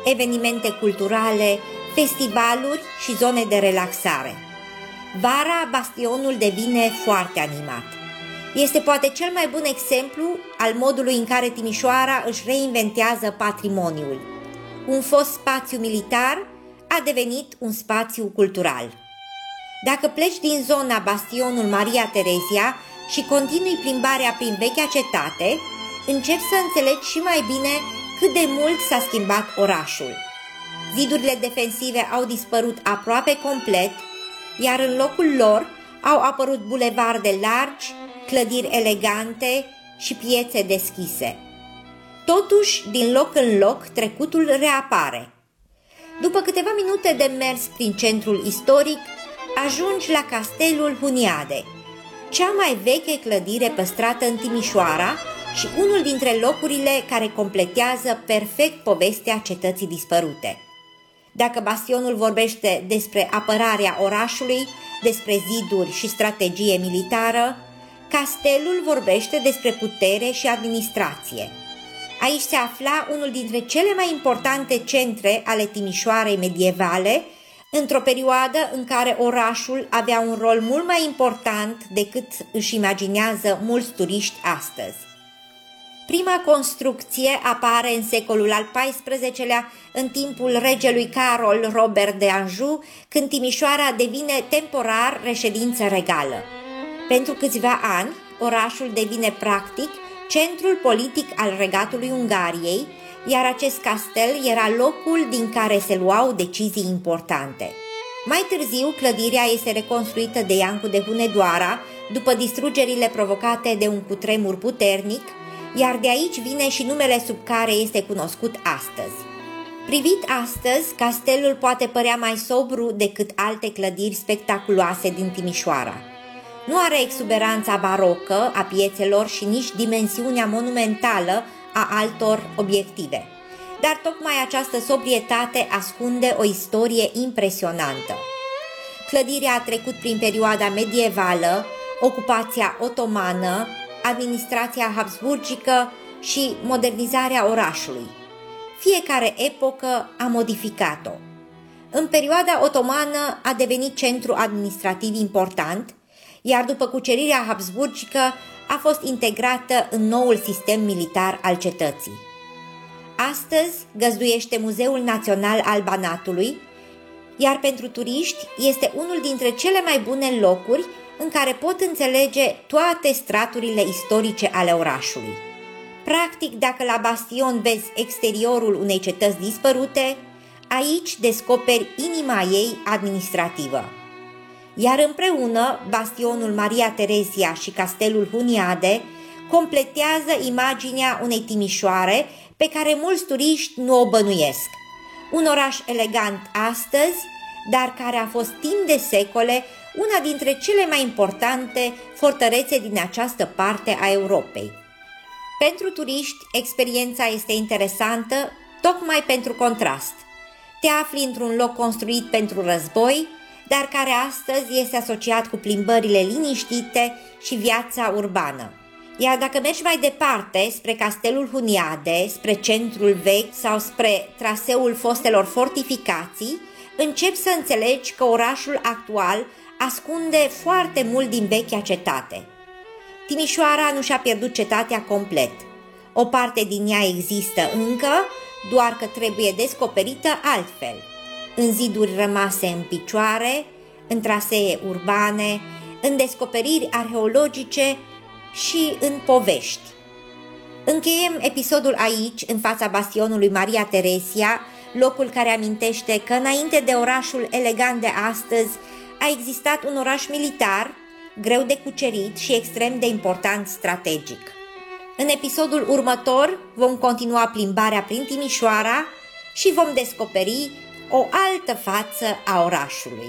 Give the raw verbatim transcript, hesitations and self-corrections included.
evenimente culturale, festivaluri și zone de relaxare. Vara, bastionul devine foarte animat. Este poate cel mai bun exemplu al modului în care Timișoara își reinventează patrimoniul. Un fost spațiu militar a devenit un spațiu cultural. Dacă pleci din zona bastionul Maria Terezia și continui plimbarea prin vechea cetate, începi să înțelegi și mai bine cât de mult s-a schimbat orașul. Zidurile defensive au dispărut aproape complet, iar în locul lor au apărut bulevarde largi, clădiri elegante și piețe deschise. Totuși, din loc în loc, trecutul reapare. După câteva minute de mers prin centrul istoric, ajungi la Castelul Huniade, cea mai veche clădire păstrată în Timișoara și unul dintre locurile care completează perfect povestea cetății dispărute. Dacă bastionul vorbește despre apărarea orașului, despre ziduri și strategie militară, castelul vorbește despre putere și administrație. Aici se afla unul dintre cele mai importante centre ale Timișoarei medievale, într-o perioadă în care orașul avea un rol mult mai important decât își imaginează mulți turiști astăzi. Prima construcție apare în secolul al paisprezecelea, în timpul regelui Carol Robert de Anjou, când Timișoara devine temporar reședință regală. Pentru câțiva ani, orașul devine practic centrul politic al regatului Ungariei, iar acest castel era locul din care se luau decizii importante. Mai târziu, clădirea este reconstruită de Iancu de Hunedoara, după distrugerile provocate de un cutremur puternic, iar de aici vine și numele sub care este cunoscut astăzi. Privit astăzi, castelul poate părea mai sobru decât alte clădiri spectaculoase din Timișoara. Nu are exuberanța barocă a piețelor și nici dimensiunea monumentală a altor obiective. Dar tocmai această sobrietate ascunde o istorie impresionantă. Clădirea a trecut prin perioada medievală, ocupația otomană, administrația habsburgică și modernizarea orașului. Fiecare epocă a modificat-o. În perioada otomană a devenit centru administrativ important, iar după cucerirea habsburgică a fost integrată în noul sistem militar al cetății. Astăzi găzduiește Muzeul Național al Banatului, iar pentru turiști este unul dintre cele mai bune locuri în care pot înțelege toate straturile istorice ale orașului. Practic, dacă la bastion vezi exteriorul unei cetăți dispărute, aici descoperi inima ei administrativă. Iar împreună, bastionul Maria Terezia și castelul Huniade completează imaginea unei Timișoare pe care mulți turiști nu o bănuiesc. Un oraș elegant astăzi, dar care a fost timp de secole una dintre cele mai importante fortărețe din această parte a Europei. Pentru turiști, experiența este interesantă tocmai pentru contrast. Te afli într-un loc construit pentru război, dar care astăzi este asociat cu plimbările liniștite și viața urbană. Iar dacă mergi mai departe, spre Castelul Huniade, spre centrul vechi sau spre traseul fostelor fortificații, începi să înțelegi că orașul actual ascunde foarte mult din vechea cetate. Timișoara nu și-a pierdut cetatea complet. O parte din ea există încă, doar că trebuie descoperită altfel, în ziduri rămase în picioare, în trasee urbane, în descoperiri arheologice și în povești. Încheiem episodul aici, în fața bastionului Maria Terezia, locul care amintește că înainte de orașul elegant de astăzi a existat un oraș militar, greu de cucerit și extrem de important strategic. În episodul următor vom continua plimbarea prin Timișoara și vom descoperi o altă față a orașului.